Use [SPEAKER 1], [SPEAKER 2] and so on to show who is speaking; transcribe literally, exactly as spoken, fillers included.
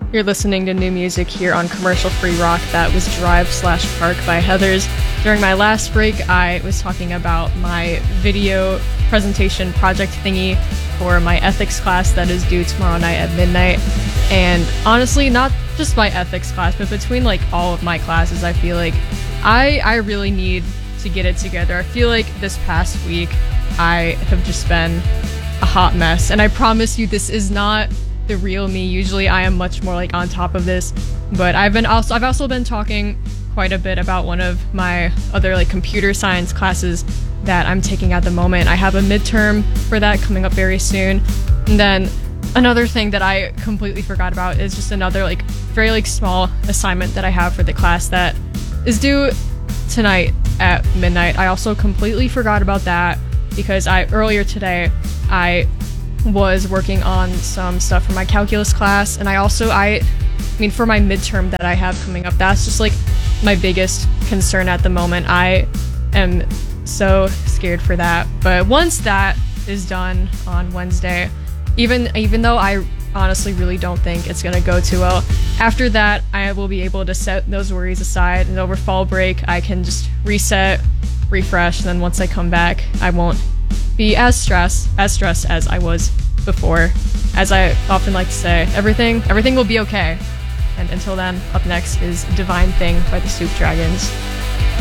[SPEAKER 1] You're listening to new music here on Commercial Free Rock. That was Drive slash Park by Heathers. During my last break, I was talking about my video presentation project thingy for my ethics class that is due tomorrow night at midnight. And honestly, not just my ethics class, but between like all of my classes, I feel like I I really need to get it together. I feel like this past week I have just been a hot mess, and I promise you this is not the real me. Usually I am much more like on top of this, but I've been also I've also been talking quite a bit about one of my other like computer science classes that I'm taking at the moment. I have a midterm for that coming up very soon. And then another thing that I completely forgot about is just another like very like small assignment that I have for the class that is due tonight at midnight. I also completely forgot about that because I earlier today I was working on some stuff for my calculus class, and I also I I mean for my midterm that I have coming up, that's just like my biggest concern at the moment. I am so scared for that. But once that is done on Wednesday, even even though I honestly really don't think it's gonna go too well, after that I will be able to set those worries aside, and over fall break I can just reset, refresh, and then once I come back I won't be as stressed as stressed as I was before. As I often like to say, everything everything will be okay. And until then, up next is Divine Thing by the Soup Dragons.